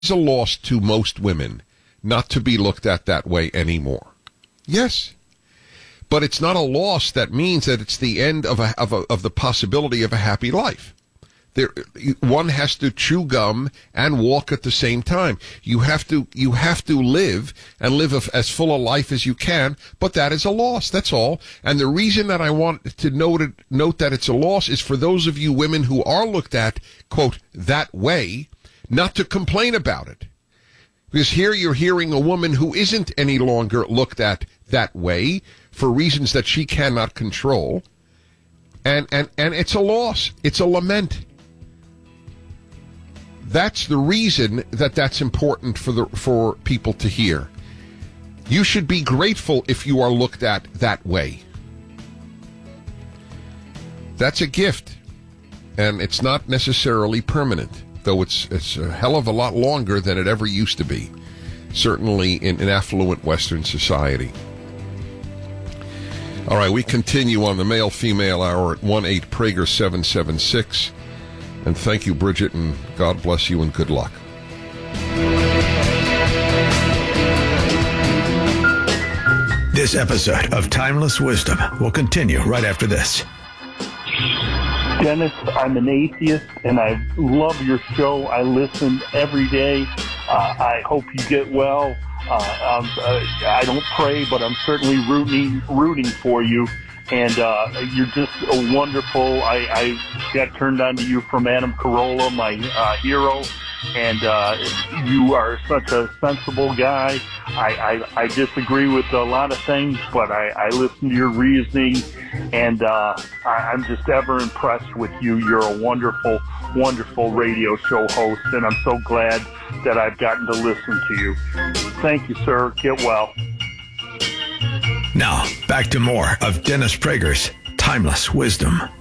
a loss to most women not to be looked at that way anymore. Yes. But it's not a loss that means that it's the end of the possibility of a happy life. One has to chew gum and walk at the same time. You have to live and live as full a life as you can, but that is a loss. That's all. And the reason that I want to note that it's a loss is for those of you women who are looked at, quote, that way, not to complain about it. Because here you're hearing a woman who isn't any longer looked at that way for reasons that she cannot control. And it's a loss. It's a lament. That's the reason that's important for people to hear. You should be grateful if you are looked at that way. That's a gift. And it's not necessarily permanent, though it's a hell of a lot longer than it ever used to be, certainly in an affluent Western society. All right, we continue on the male-female hour at 1-8-PRAGER-776. And thank you, Bridget, and God bless you and good luck. This episode of Timeless Wisdom will continue right after this. Dennis, I'm an atheist, and I love your show. I listen every day. I hope you get well. I don't pray, but I'm certainly rooting for you. And you're just wonderful. I got turned on to you from Adam Carolla, my hero. And you are such a sensible guy. I disagree with a lot of things, but I listen to your reasoning. And I'm just ever impressed with you. You're a wonderful, wonderful radio show host. And I'm so glad that I've gotten to listen to you. Thank you, sir. Get well. Now, back to more of Dennis Prager's Timeless Wisdom.